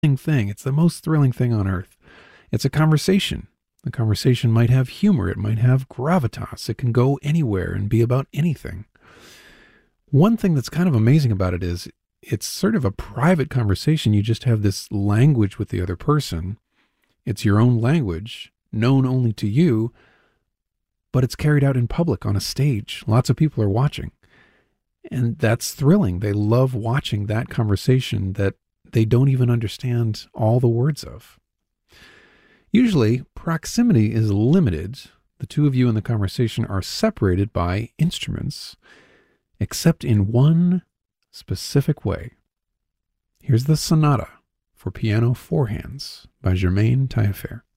thing. It's the most thrilling thing on earth. It's a conversation. The conversation might have humor. It might have gravitas. It can go anywhere and be about anything. One thing that's kind of amazing about it is it's sort of a private conversation. You just have this language with the other person. It's your own language, known only to you, but it's carried out in public on a stage. Lots of people are watching. And that's thrilling. They love watching that conversation that they don't even understand all the words of. Usually, proximity is limited. The two of you in the conversation are separated by instruments, except in one specific way. Here's the Sonata for Piano 4 Hands by Germain Taillefer.